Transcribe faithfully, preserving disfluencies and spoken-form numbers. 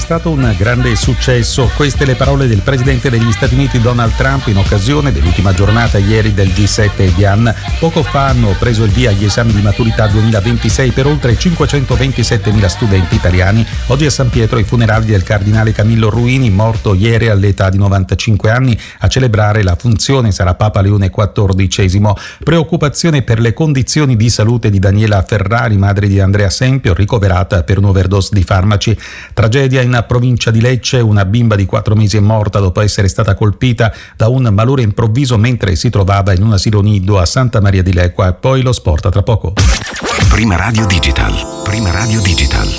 stato un grande successo. Queste le parole del presidente degli Stati Uniti Donald Trump in occasione dell'ultima giornata ieri del G sette di Cannes. Poco fa hanno preso il via gli esami di maturità duemilaventisei per oltre cinquecentoventisettemila studenti italiani. Oggi a San Pietro i funerali del cardinale Camillo Ruini, morto ieri all'età di novantacinque anni. A celebrare la funzione sarà Papa Leone quattordicesimo. Preoccupazione per le condizioni di salute di Daniela Ferrari, madre di Andrea Sempio, ricoverata per un'overdose di farmaci. Tragedia in provincia di Lecce, una bimba di quattro mesi è morta dopo essere stata colpita da un malore improvviso mentre si trovava in un asilo nido a Santa Maria di Lecqua. E poi lo sport, tra poco. Prima Radio Digital, Prima Radio Digital.